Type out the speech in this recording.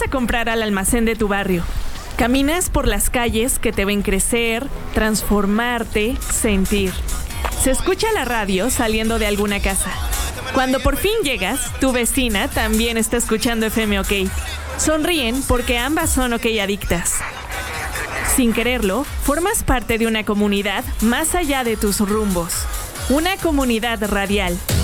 a comprar al almacén de tu barrio. Caminas por las calles que te ven crecer, transformarte, sentir. Se escucha la radio saliendo de alguna casa. Cuando por fin llegas, tu vecina también está escuchando FM OK. Sonríen porque ambas son OK adictas. Sin quererlo, formas parte de una comunidad más allá de tus rumbos. Una comunidad radial.